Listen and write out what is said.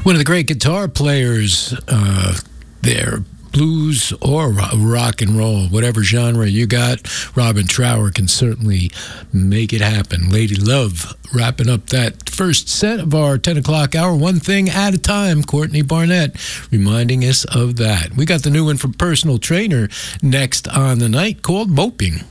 One of the great guitar players there, blues or rock and roll, whatever genre you got, Robin Trower can certainly make it happen. Lady Love wrapping up that first set of our 10 o'clock hour, one thing at a time. Courtney Barnett reminding us of that. We got the new one from Personal Trainer next on the night called Moping.